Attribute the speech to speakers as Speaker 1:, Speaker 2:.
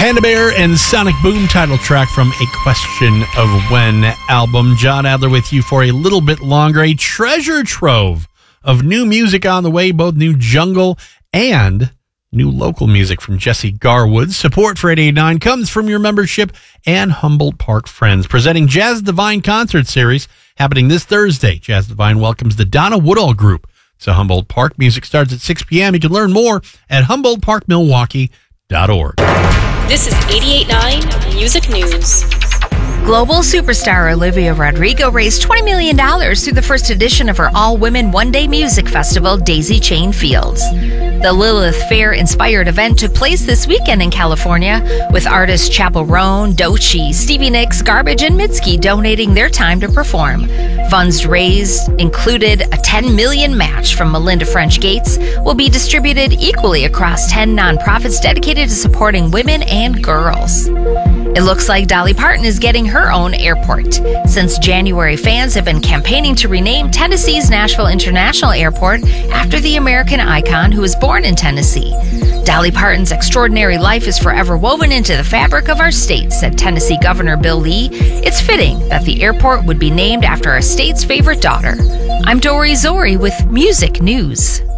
Speaker 1: Panda Bear and Sonic Boom, title track from A Question of When album. John Adler with you for a little bit longer. A treasure trove of new music on the way, both new jungle and new local music from Jesse Garwood. Support for 889 comes from your membership and Humboldt Park friends. Presenting Jazz Divine Concert Series happening this Thursday. Jazz Divine welcomes the Donna Woodall Group to Humboldt Park. Music starts at 6 p.m. You can learn more at HumboldtParkMilwaukee.org.
Speaker 2: This is 88.9 Music News.
Speaker 3: Global superstar Olivia Rodrigo raised $20 million through the first edition of her all-women one-day music festival, Daisy Chain Fields. The Lilith Fair-inspired event took place this weekend in California, with artists Chappell Roan, Doechii, Stevie Nicks, Garbage, and Mitski donating their time to perform. Funds raised included a $10 million match from Melinda French Gates, will be distributed equally across 10 nonprofits dedicated to supporting women and girls. It looks like Dolly Parton is getting her own airport. Since January, fans have been campaigning to rename Tennessee's Nashville International Airport after the American icon who was born in Tennessee. Dolly Parton's extraordinary life is forever woven into the fabric of our state, said Tennessee Governor Bill Lee. It's fitting that the airport would be named after our state's favorite daughter. I'm Dori Zori with Music News.